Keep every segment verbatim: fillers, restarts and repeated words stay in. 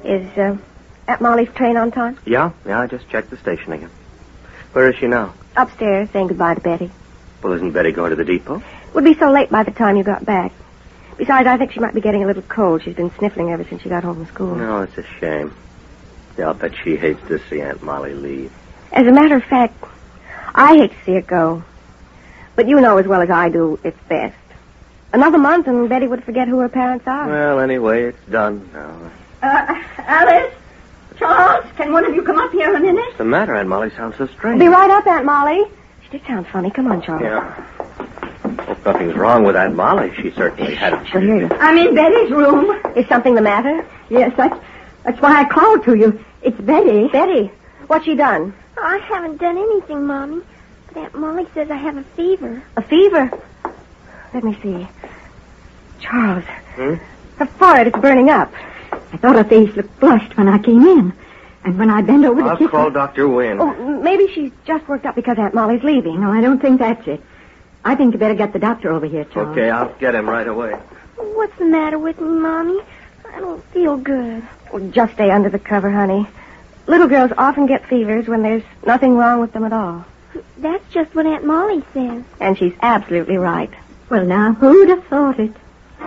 Is uh, Aunt Molly's train on time? Yeah, yeah, I just checked the station again. Where is she now? Upstairs, saying goodbye to Betty. Well, isn't Betty going to the depot? Would be so late by the time you got back. Besides, I think she might be getting a little cold. She's been sniffling ever since she got home from school. No, it's a shame. Yeah, I'll bet she hates to see Aunt Molly leave. As a matter of fact, I hate to see her go. But you know as well as I do, it's best. Another month and Betty would forget who her parents are. Well, anyway, it's done now. Uh, Alice? Charles, can one of you come up here a minute? What's the matter? Aunt Molly sounds so strange. Be right up, Aunt Molly. She did sound funny. Come on, Charles. Yeah. Hope nothing's wrong with Aunt Molly. She certainly had it. She'll hear you. I'm in Betty's room. Is something the matter? Yes, that's, that's why I called to you. It's Betty. Betty, what's she done? Oh, I haven't done anything, Mommy. But Aunt Molly says I have a fever. A fever? Let me see. Charles. Hmm? Her forehead is burning up. I thought her face looked flushed when I came in. And when I bent over to I'll kiss call her... Doctor Wynne. Oh, maybe she's just worked up because Aunt Molly's leaving. No, I don't think that's it. I think you better get the doctor over here, Charles. Okay, I'll get him right away. What's the matter with me, Mommy? I don't feel good. Oh, just stay under the cover, honey. Little girls often get fevers when there's nothing wrong with them at all. That's just what Aunt Molly says. And she's absolutely right. Well, now, who'd have thought it?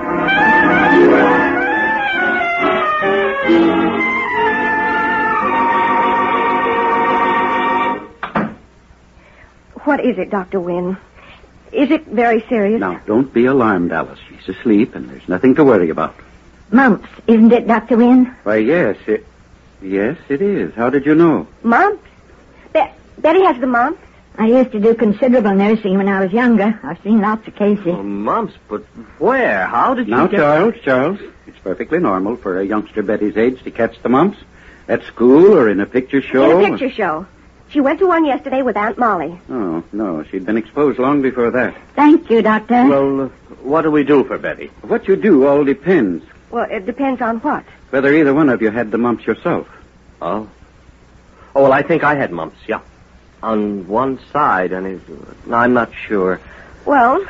What is it, Doctor Wynne? Is it very serious? Now, don't be alarmed, Alice. She's asleep, and there's nothing to worry about. Mumps, isn't it, Doctor Wynne? Why, yes, it... Yes, it is. How did you know? Mumps? Be- Betty has the mumps? I used to do considerable nursing when I was younger. I've seen lots of cases. Oh, mumps, but where? How did you Now, get... Charles, Charles, it's perfectly normal for a youngster Betty's age to catch the mumps. At school or in a picture show. In a picture show. She went to one yesterday with Aunt Molly. Oh, no, she'd been exposed long before that. Thank you, Doctor. Well, uh, what do we do for Betty? What you do all depends. Well, it depends on what? Whether either one of you had the mumps yourself. Oh? Oh, well, I think I had mumps, yeah. On one side, and it, I'm not sure. Well,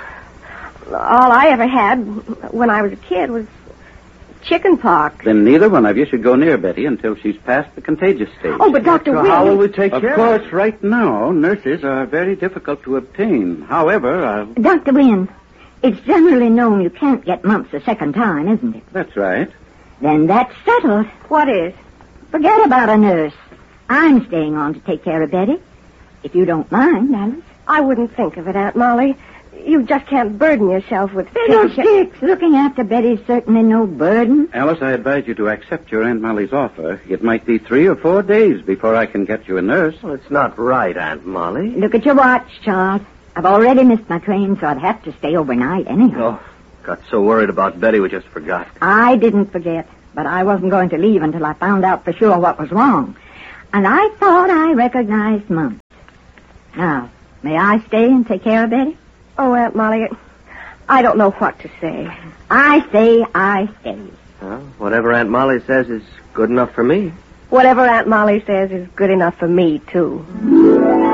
all I ever had when I was a kid was chicken pox. Then neither one of you should go near Betty until she's past the contagious stage. Oh, but Doctor So Wynne... how will we take Of care course, of it? right now, nurses are very difficult to obtain. However, I'll... Doctor Wynne, it's generally known you can't get mumps a second time, isn't it? That's right. Then that's settled. What is? Forget about a nurse. I'm staying on to take care of Betty. If you don't mind, Alice. I wouldn't think of it, Aunt Molly. You just can't burden yourself with... Fiddlesticks! Looking after Betty's certainly no burden. Alice, I advise you to accept your Aunt Molly's offer. It might be three or four days before I can get you a nurse. Well, it's not right, Aunt Molly. Look at your watch, Charles. I've already missed my train, so I'd have to stay overnight anyhow. Oh, got so worried about Betty we just forgot. I didn't forget, but I wasn't going to leave until I found out for sure what was wrong. And I thought I recognized mumps. Now, may I stay and take care of Betty? Oh, Aunt Molly, I don't know what to say. I say I stay. Well, whatever Aunt Molly says is good enough for me. Whatever Aunt Molly says is good enough for me, too.